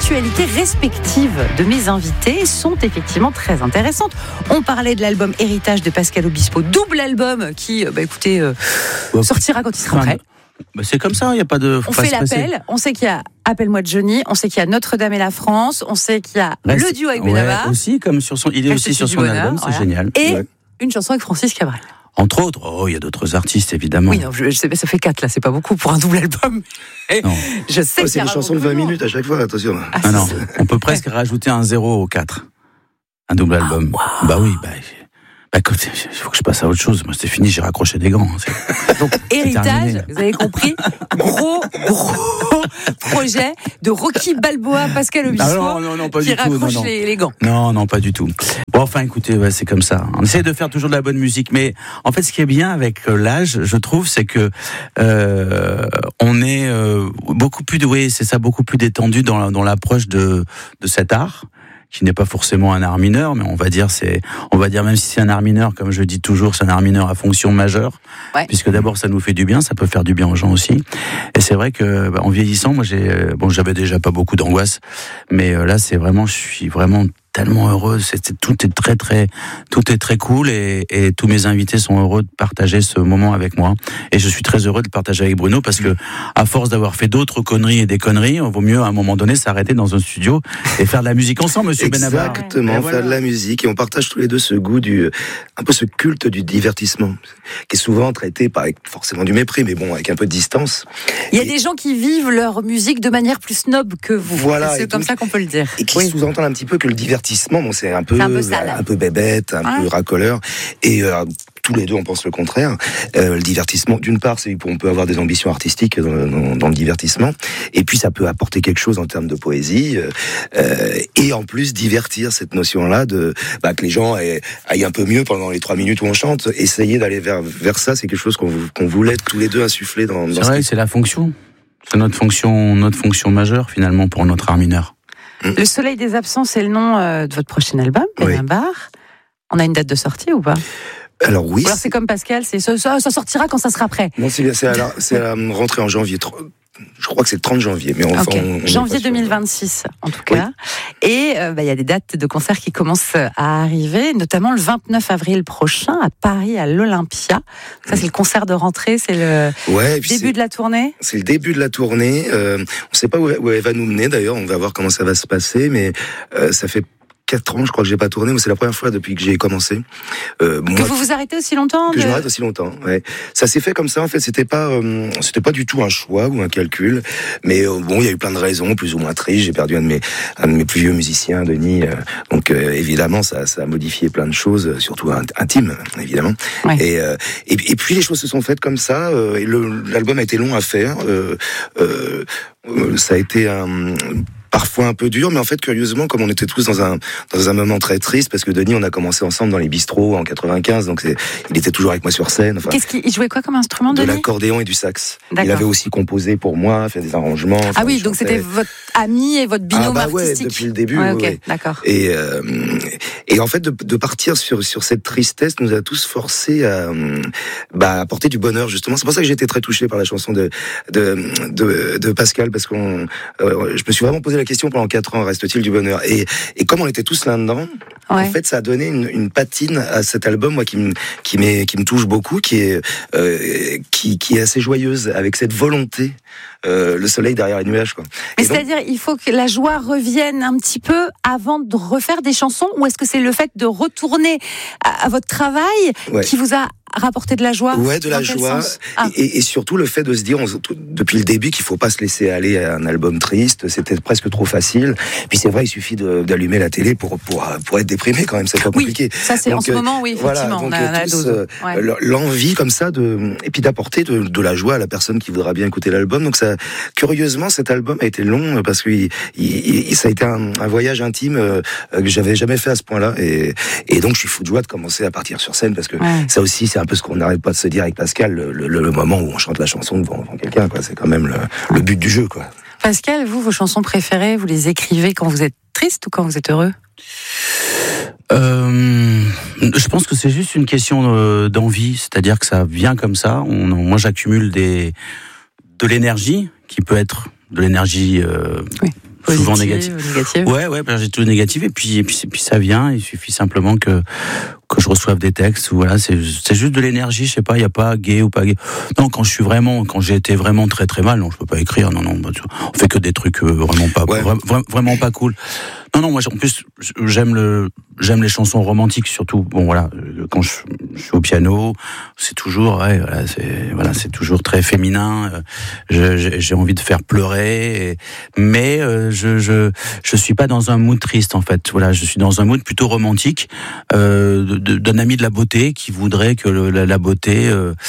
actualités respectives de mes invités sont effectivement très intéressantes. On parlait de l'album Héritage de Pascal Obispo, double album qui, sortira quand il sera prêt. C'est comme ça, il n'y a pas de... On fait l'appel, on sait qu'il y a Appelle-moi Johnny, on sait qu'il y a Notre-Dame et la France, on sait qu'il y a le duo avec Benabar. Aussi, comme il est aussi sur son album, c'est génial. Et une chanson avec Francis Cabrel. Entre autres, il y a d'autres artistes, évidemment. Oui, non, je sais, ça fait 4 là, c'est pas beaucoup pour un double album. Je sais que c'est des chansons de 20 minutes à chaque fois, attention. Non, on peut presque rajouter un 0 au 4. Un double album. Wow. Bah oui, écoute, il faut que je passe à autre chose. Moi, c'est fini, j'ai raccroché des gants. Donc, Héritage, vous avez compris, gros projet de Rocky Balboa, Pascal Obispo, non, pas qui du tout, raccroche les gants. Non, pas du tout. Bon, enfin, écoutez, c'est comme ça. On essaie de faire toujours de la bonne musique, mais en fait, ce qui est bien avec l'âge, je trouve, c'est que on est beaucoup plus détendu dans l'approche de cet art, qui n'est pas forcément un art mineur, mais on va dire même si c'est un art mineur, comme je dis toujours, c'est un art mineur à fonction majeure, puisque d'abord ça nous fait du bien, ça peut faire du bien aux gens aussi. Et c'est vrai que en vieillissant, moi j'avais déjà pas beaucoup d'angoisse, mais là je suis vraiment tellement heureux, tout est très cool et tous mes invités sont heureux de partager ce moment avec moi et je suis très heureux de le partager avec Bruno parce que à force d'avoir fait d'autres conneries et des conneries, on vaut mieux à un moment donné s'arrêter dans un studio et faire de la musique ensemble, monsieur Benabar. Exactement, faire de la musique et on partage tous les deux ce goût un peu ce culte du divertissement qui est souvent traité avec forcément du mépris mais bon avec un peu de distance. Il y a des gens qui vivent leur musique de manière plus snob que vous. Voilà, c'est comme ça qu'on peut le dire. Et qui sous-entendent un petit peu que le divertissement, c'est un peu bébête, un peu racoleur. Et tous les deux, on pense le contraire. Le divertissement, d'une part, on peut avoir des ambitions artistiques dans le divertissement. Et puis, ça peut apporter quelque chose en termes de poésie. Et en plus, divertir cette notion-là que les gens aillent un peu mieux pendant les 3 minutes où on chante. Essayer d'aller vers ça, c'est quelque chose qu'on voulait tous les deux insuffler dans c'est vrai, c'est la fonction. C'est notre fonction majeure, finalement, pour notre art mineur. Le Soleil des absents, c'est le nom de votre prochain album, Benabar. On a une date de sortie ou pas ? Alors oui. Alors c'est comme Pascal, ça sortira quand ça sera prêt. Non, c'est à la rentrée en janvier. Je crois que c'est le 30 janvier. Mais janvier 2026, en tout cas. Oui. Et y a des dates de concerts qui commencent à arriver, notamment le 29 avril prochain à Paris, à l'Olympia. Ça, c'est le concert de rentrée, c'est le début de la tournée. C'est le début de la tournée. On ne sait pas où elle va nous mener, d'ailleurs. On va voir comment ça va se passer. Mais ça fait 4 ans, je crois que j'ai pas tourné, mais c'est la première fois depuis que j'ai commencé. Que vous vous arrêtez aussi longtemps Que je m'arrête aussi longtemps, ouais. Ça s'est fait comme ça, en fait, c'était pas du tout un choix ou un calcul, mais il y a eu plein de raisons, plus ou moins tristes. J'ai perdu un de mes plus vieux musiciens, Denis, donc évidemment, ça a modifié plein de choses, surtout intimes, évidemment. Ouais. Et puis les choses se sont faites comme ça, et l'album a été long à faire, ça a été parfois un peu dur, mais en fait, curieusement, comme on était tous dans un moment très triste, parce que Denis, on a commencé ensemble dans les bistrots en 95, donc il était toujours avec moi sur scène. Enfin, il jouait quoi comme instrument, Denis ? De l'accordéon et du sax. D'accord. Il avait aussi composé pour moi, fait des arrangements. Ah oui, donc c'était votre ami et votre binôme artistique. Ouais, depuis le début. Ouais. D'accord. Et en fait, de partir sur cette tristesse nous a tous forcés à apporter du bonheur, justement. C'est pour ça que j'ai été très touché par la chanson de Pascal, parce je me suis vraiment posé la question pendant 4 ans, reste-t-il du bonheur ? Et comme on était tous là-dedans, en fait, ça a donné une patine à cet album, moi, qui me touche beaucoup, qui est assez joyeuse, avec cette volonté, le soleil derrière les nuages, quoi. Mais c'est-à-dire, il faut que la joie revienne un petit peu avant de refaire des chansons, ou est-ce que c'est le fait de retourner à votre travail qui vous a rapporter de la joie? Ouais, de la joie. Et surtout le fait de se dire, depuis le début, qu'il faut pas se laisser aller à un album triste. C'était presque trop facile. Puis c'est vrai, il suffit d'allumer la télé pour être déprimé quand même. C'est pas compliqué. Ça c'est donc, en ce moment, oui, effectivement. Voilà, on a tous, l'envie comme ça et puis d'apporter de la joie à la personne qui voudra bien écouter l'album. Donc ça, curieusement, cet album a été long parce que ça a été un voyage intime que j'avais jamais fait à ce point-là. Et donc je suis fou de joie de commencer à partir sur scène parce que ça aussi, c'est un peu ce qu'on n'arrête pas de se dire avec Pascal, le moment où on chante la chanson devant quelqu'un, quoi. C'est quand même le but du jeu, quoi. Pascal, vos chansons préférées, vous les écrivez quand vous êtes triste ou quand vous êtes heureux ? Je pense que c'est juste une question d'envie, c'est-à-dire que ça vient comme ça. Moi, j'accumule de l'énergie qui peut être de l'énergie souvent Positive, négatives. Ouais, j'ai tout négatif et puis ça vient. Il suffit simplement que je reçoive des textes où voilà, c'est juste de l'énergie. Je sais pas, il y a pas gay ou pas gay. Non, quand j'ai été vraiment très très mal, non, je peux pas écrire. Non, on fait que des trucs vraiment pas, vraiment pas cool. Non, moi en plus j'aime les chansons romantiques surtout. Bon voilà, quand je suis au piano, c'est toujours c'est toujours très féminin. J'ai envie de faire pleurer, mais je suis pas dans un mood triste en fait. Voilà, je suis dans un mood plutôt romantique d'un ami de la beauté qui voudrait que la beauté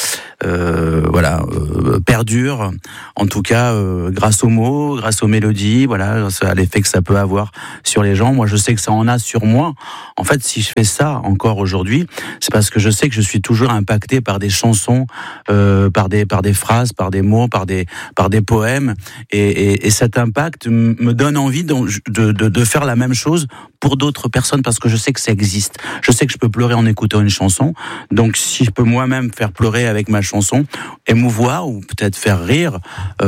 perdure. En tout cas, grâce aux mots, grâce aux mélodies, voilà, à l'effet que ça peut avoir sur les gens. Moi, je sais que ça en a sur moi. En fait, si je fais ça encore aujourd'hui, c'est parce que je sais que je suis toujours impacté par des chansons, par des phrases, par des mots, par des poèmes, et cet impact me donne envie de faire la même chose pour d'autres personnes parce que je sais que ça existe. Je sais que je peux pleurer en écoutant une chanson. Donc, si je peux moi-même faire pleurer avec ma chanson, émouvoir ou peut-être faire rire,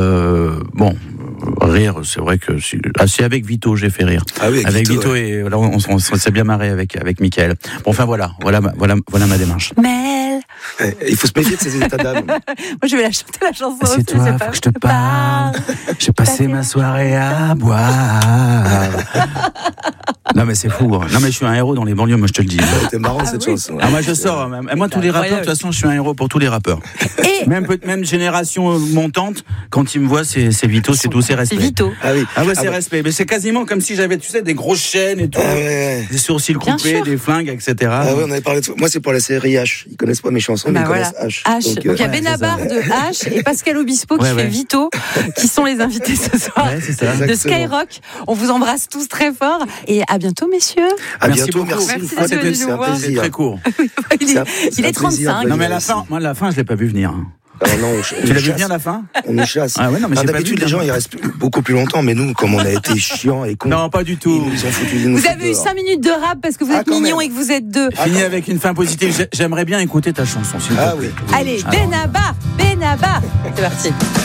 rire, c'est vrai que c'est avec Vito j'ai fait rire. Ah oui, avec Vito et là on s'est bien marré avec Mickaël. Bon, enfin voilà ma démarche. Mel. Il faut se méfier de ces états d'âme. Moi je vais la chanter la chanson. C'est toi, faut que je te parle. J'ai passé ma soirée à boire. Non mais c'est fou. Non mais je suis un héros dans les banlieues, moi je te le dis. C'était marrant cette chanson. Ah moi je sors. Moi tous les rappeurs, de toute façon je suis un héros pour tous les rappeurs. Et même génération montante, quand ils me voient c'est Vito, c'est tout, c'est respect. C'est Vito. Ah oui. C'est respect. Mais c'est quasiment comme si j'avais, tu sais, des grosses chaînes et tout, des sourcils coupés, des flingues, etc. Ah oui, on avait parlé de ça. Moi c'est pour la série H. Ils connaissent pas mes chansons, mais ils connaissent H. Donc il y a Benabar de H et Pascal Obispo qui fait Vito, qui sont les invités ce soir de Skyrock. On vous embrasse tous très fort et à bientôt messieurs. À bientôt, merci. D'être venus nous voir. C'est très court. Il est 35. Non mais la fin, je l'ai pas vu venir. Tu l'as vu venir la fin? On nous chasse. Ah ouais, non, mais d'habitude, les gens ils restent beaucoup plus longtemps, mais nous, comme on a été chiants et cons. Non, pas du tout. Vous avez eu 5 minutes de rap parce que vous êtes mignons et que vous êtes deux. Fini avec une fin positive. J'aimerais bien écouter ta chanson. Ah oui. Allez, Benabar. C'est parti.